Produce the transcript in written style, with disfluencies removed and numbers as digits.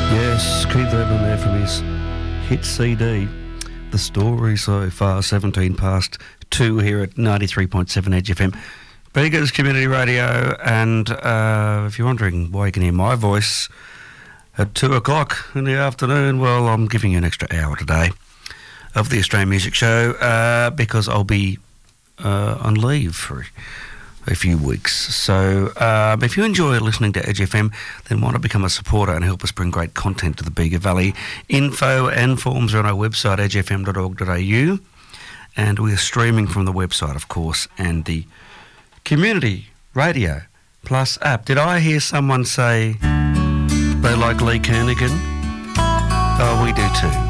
Yes, Keith Urban there from his hit CD, The Story. So far, 17 past 2 here at 93.7 Edge FM. Beggars Community Radio, and if you're wondering why you can hear my voice at 2 o'clock in the afternoon, well, I'm giving you an extra hour today of the Australian Music Show because I'll be on leave for a few weeks. So if you enjoy listening to Edge FM, then why not become a supporter and help us bring great content to the Bega Valley? Info and forms are on our website, edgefm.org.au, and we are streaming from the website, of course, and the Community Radio Plus app. Did I hear someone say they like Lee Kernaghan? Oh, we do too.